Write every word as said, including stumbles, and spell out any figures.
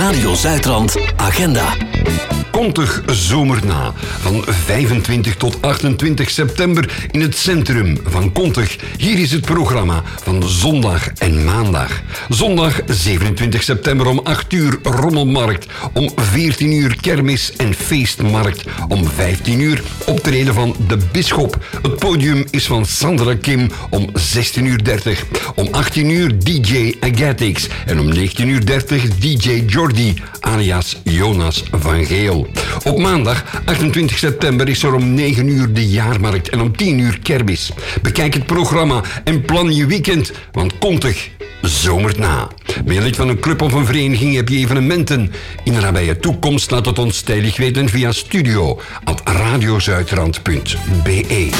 Radio Zuidrand Agenda. Kontig Zomerna. Van vijfentwintig tot achtentwintig september in het centrum van Kontig. Hier is het programma van zondag en maandag. Zondag zevenentwintig september om acht uur Rommelmarkt. Om veertien uur kermis en feestmarkt. Om vijftien uur optreden van De Bisschop. Het podium is van Sandra Kim om zestien uur dertig. Om achttien uur D J Agatix. En om negentien uur dertig D J Jordi, alias Jonas van Geel. Op maandag achtentwintig september is er om negen uur de jaarmarkt en om tien uur kermis. Bekijk het programma en plan je weekend, want Kontig zomert na. Ben je lid van een club of een vereniging, heb je evenementen in de nabije toekomst? Laat het ons tijdig weten via studio at radiozuidrand punt be.